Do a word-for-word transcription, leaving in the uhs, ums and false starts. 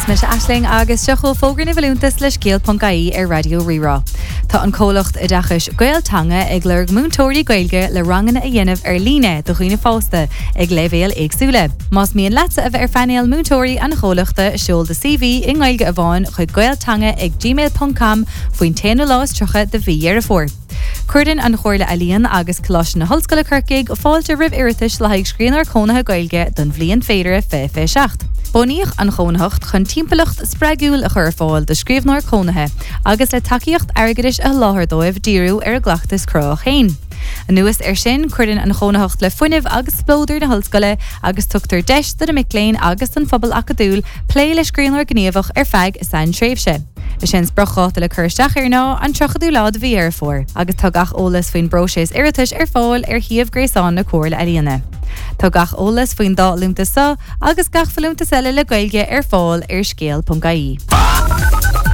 Is me se Aisling agus seachó fógur na bhilúntas leis Gael.ie ar Radio Rira. Tá an cólacht i dachas Gaeltanga ag lurg múntóirí Gaeilge le rangan a dhéanamh ar líne do chuoine fásta ag leibhéal éagsúla. Más míon leta a bheith ar fanéal múntóirí an cólachta siúl de C V in Gaeilge a bháin chuig Gaeltanga ag gmail dot com faoin téanú lás trocha de bhí ar a fór. Cuirdan an chóirla a líon agus coláis na hallscoile Kirkig ó fáilte ribh iritas le haig scríanar cónathe Gaeilge don bhliain féidir fé fé seacht. Buníoch an chónacht chun timpplacht spregiúil a chur fáil de scríbhnáir cónathe agus le takeíocht airgadis a láthir dóibh díriú ar a ghlachtas crá chéin. An nuas ar sin chuirdan an chónacht le funineh agus splóidir na hallscoile agus tugtar deis de micléin agus an phobal acadúil plé le scríanar gníomhach ar feig is san tréimhse. Is sin sprocháta le chuirteach ar ná an trochadú lád bhí ar fór, agus tá gach ólas faoin broséis iritas ar fáil ar thiamh gréasán na cóir le aíana. Tá gach ólas faoin dá lúnta sa agus gach falúnta eile le Gaeilge ar fáil ar scéal.ie.